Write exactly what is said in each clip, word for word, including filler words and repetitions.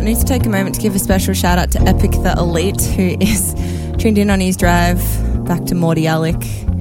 need to take a moment to give a special shout out to Epic the Elite, who is tuned in on his drive back to Morty Alec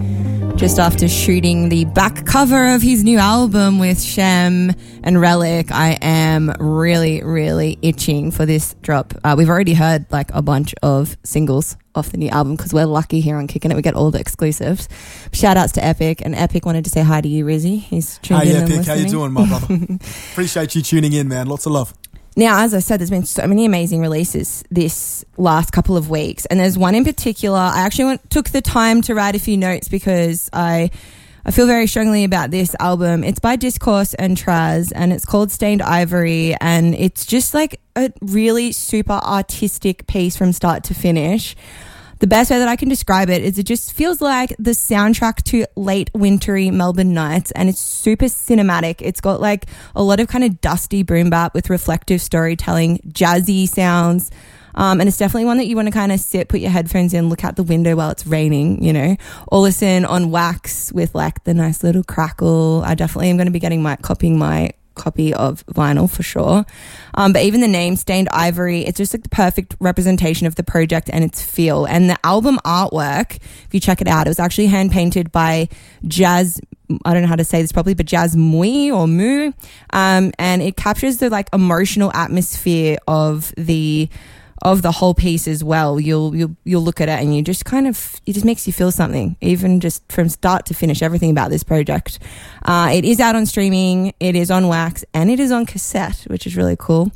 just after shooting the back cover of his new album with Shem and Relic. I am really, really itching for this drop. Uh, we've already heard like a bunch of singles off the new album because we're lucky here on Kicking It. We get all the exclusives. Shout outs to Epic, and Epic wanted to say hi to you, Rizzy. He's tuned hey, in Epic, and listening. how you doing, my brother? Appreciate you tuning in, man. Lots of love. Now, as I said, there's been so many amazing releases this last couple of weeks, and there's one in particular. I actually went, took the time to write a few notes because I I feel very strongly about this album. It's by Discourse and Traz, and it's called Stained Ivory, and it's just like a really super artistic piece from start to finish. The best way that I can describe it is it just feels like the soundtrack to late wintry Melbourne nights, and it's super cinematic. It's got like a lot of kind of dusty boom bap with reflective storytelling, jazzy sounds, um, and it's definitely one that you want to kind of sit, put your headphones in, look out the window while it's raining, you know, or listen on wax with like the nice little crackle. I definitely am going to be getting my copying my copy of vinyl for sure. Um, but even the name Stained Ivory, it's just like the perfect representation of the project and its feel. And the album artwork, if you check it out, it was actually hand painted by Jazz, I don't know how to say this properly, but Jazz Mui or Mu. Um, and it captures the like emotional atmosphere of the of the whole piece as well. You'll you'll you'll look at it and you just kind of, it just makes you feel something, even just from start to finish, everything about this project. Uh, it is out on streaming, it is on wax, and it is on cassette, which is really cool.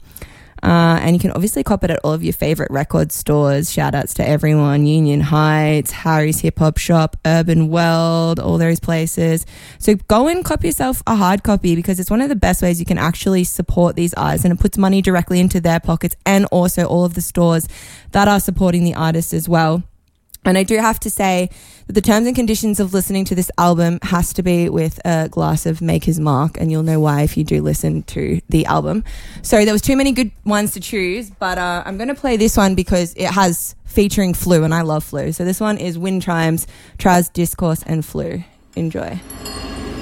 Uh, and you can obviously cop it at all of your favorite record stores. Shout outs to everyone, Union Heights, Harry's Hip Hop Shop, Urban World, all those places. So go and cop yourself a hard copy because it's one of the best ways you can actually support these artists, and it puts money directly into their pockets and also all of the stores that are supporting the artists as well. And I do have to say that the terms and conditions of listening to this album has to be with a glass of Maker's Mark, and you'll know why if you do listen to the album. So there was too many good ones to choose, but uh, I'm going to play this one because it has featuring Flu, and I love Flu. So this one is Wind Chimes, Traz, Discourse, and Flu. Enjoy.